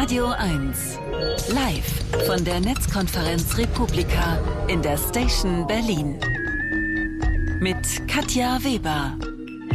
Radio 1. Live von der Netzkonferenz Republika in der Station Berlin. Mit Katja Weber.